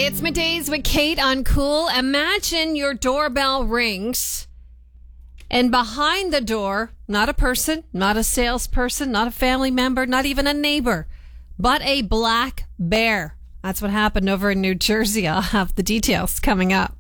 It's Middays with Kate on Cool. Imagine your doorbell rings, and behind the door, not a person, not a salesperson, not a family member, not even a neighbor, but a black bear. That's what happened over in New Jersey. I'll have the details coming up.